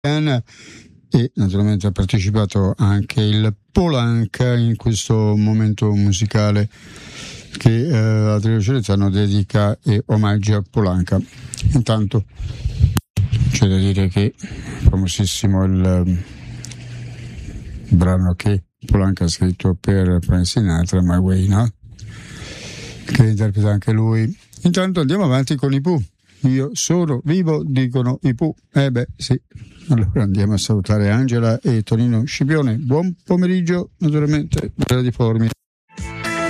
e naturalmente ha partecipato anche il Polanca in questo momento musicale che la Trio Celentano dedica e omaggia a Polanca. Intanto c'è da dire che famosissimo il brano che Polanca ha scritto per Frank Sinatra, My Way, no? Che interpreta anche lui. Intanto andiamo avanti con i Pooh. Io sono vivo, dicono i Pooh. Sì. Allora andiamo a salutare Angela e Tonino Scipione. Buon pomeriggio, naturalmente, di Formi.